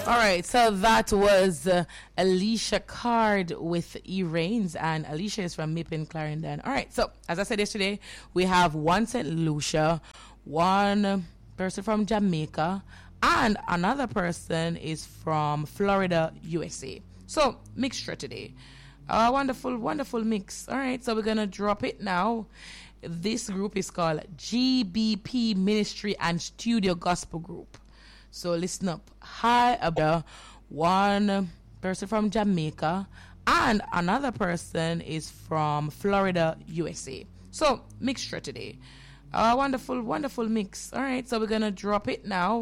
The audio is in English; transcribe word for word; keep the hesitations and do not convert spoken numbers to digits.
All right, so that was uh, Alicia Card with E Rains, and Alicia is from Mipin, Clarendon. All right, so as I said yesterday, we have one Saint Lucia, one person from Jamaica, and another person is from Florida, U S A. So, mixture today. A wonderful, wonderful mix. All right, so we're going to drop it now. This group is called G B P Ministry and Studio Gospel Group. So listen up. Hi, about one person from Jamaica and another person is from Florida, U S A. So mixture today. A wonderful, wonderful mix. All right, so we're going to drop it now.